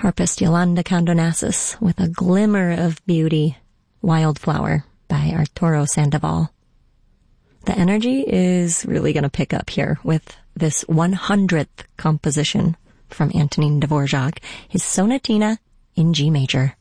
Harpist Yolanda Condonassus with A Glimmer of Beauty, Wildflower by Arturo Sandoval. The energy is really going to pick up here with this 100th composition from Antonin Dvorak, his Sonatina in G major.